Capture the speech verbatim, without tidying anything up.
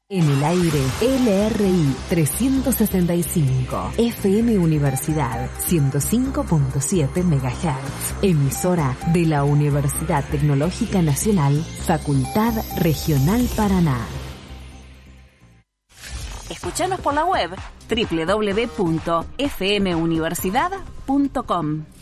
En el aire, L R I trescientos sesenta y cinco, F M Universidad ciento cinco punto siete megahertz, emisora de la Universidad Tecnológica Nacional, Facultad Regional Paraná. Escuchanos por la web doble u doble u doble u punto f m universidad punto com.